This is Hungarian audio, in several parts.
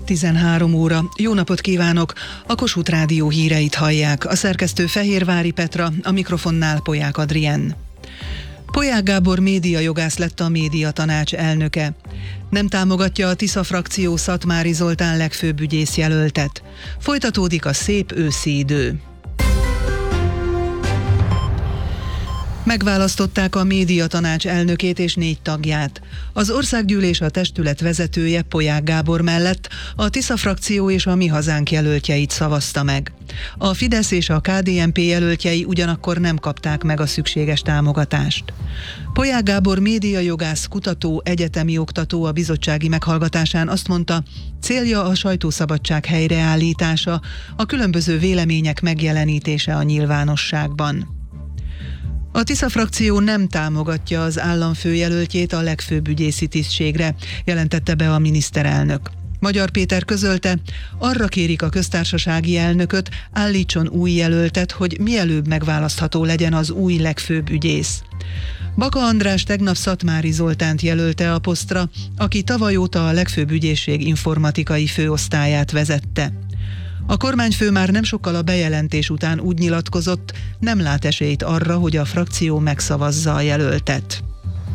13 óra. Jó napot kívánok! A Kossuth Rádió híreit hallják. A szerkesztő Fehérvári Petra, a mikrofonnál Polyák Adrien. Polyák Gábor médiajogász lett a médiatanács elnöke. Nem támogatja a Tisza frakció Szatmári Zoltán legfőbb ügyész jelöltet. Folytatódik a szép őszi idő. Megválasztották a médiatanács elnökét és 4 tagját. Az országgyűlés a testület vezetője Polyák Gábor mellett a Tisza frakció és a Mi Hazánk jelöltjeit szavazta meg. A Fidesz és a KDNP jelöltjei ugyanakkor nem kapták meg a szükséges támogatást. Polyák Gábor médiajogász, kutató, egyetemi oktató a bizottsági meghallgatásán azt mondta, célja a sajtószabadság helyreállítása, a különböző vélemények megjelenítése a nyilvánosságban. A Tisza frakció nem támogatja az államfőjelöltjét a legfőbb ügyészi tisztségre, jelentette be a miniszterelnök. Magyar Péter közölte, arra kérik a köztársasági elnököt, állítson új jelöltet, hogy mielőbb megválasztható legyen az új legfőbb ügyész. Baka András tegnap Szatmári Zoltánt jelölte a posztra, aki tavaly óta a legfőbb ügyészség informatikai főosztályát vezette. A kormányfő már nem sokkal a bejelentés után úgy nyilatkozott, nem lát esélyt arra, hogy a frakció megszavazza a jelöltet.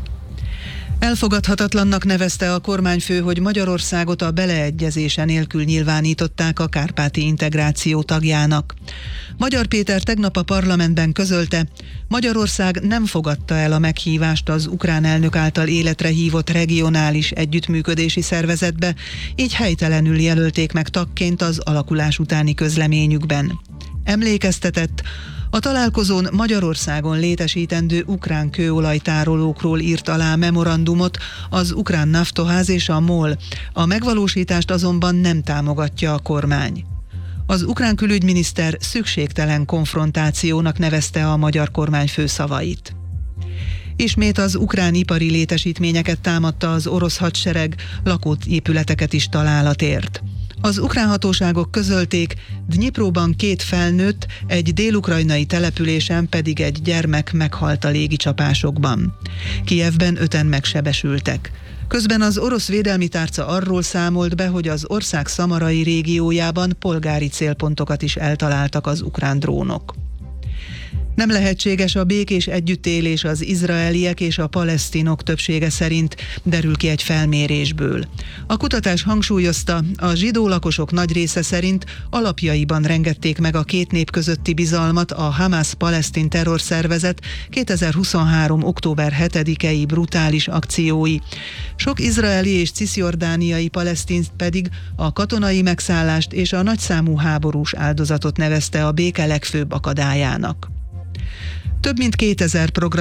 Elfogadhatatlannak nevezte a kormányfő, hogy Magyarországot a beleegyezése nélkül nyilvánították a kárpáti integráció tagjának. Magyar Péter tegnap a parlamentben közölte, Magyarország nem fogadta el a meghívást az ukrán elnök által életre hívott regionális együttműködési szervezetbe, így helytelenül jelölték meg tagként az alakulás utáni közleményükben. Emlékeztetett, a találkozón Magyarországon létesítendő ukrán kőolajtárolókról írt alá memorandumot az ukrán Naftoház és a MOL, a megvalósítást azonban nem támogatja a kormány. Az ukrán külügyminiszter szükségtelen konfrontációnak nevezte a magyar kormányfő szavait. Ismét az ukrán ipari létesítményeket támadta az orosz hadsereg, lakott épületeket is találat ért. Az ukrán hatóságok közölték, Dnyipróban 2 felnőtt, egy dél-ukrajnai településen pedig egy gyermek meghalt a légicsapásokban. Kijevben 5-en megsebesültek. Közben az orosz védelmi tárca arról számolt be, hogy az ország szamarai régiójában polgári célpontokat is eltaláltak az ukrán drónok. Nem lehetséges a békés együttélés az izraeliek és a palesztinok többsége szerint, derül ki egy felmérésből. A kutatás hangsúlyozta, a zsidó lakosok nagy része szerint alapjaiban rengették meg a 2 nép közötti bizalmat a Hamász-palesztin terrorszervezet 2023. október 7-i brutális akciói. Sok izraeli és ciszjordániai palesztint pedig a katonai megszállást és a nagyszámú háborús áldozatot nevezte a béke legfőbb akadályának. Több mint 2000 program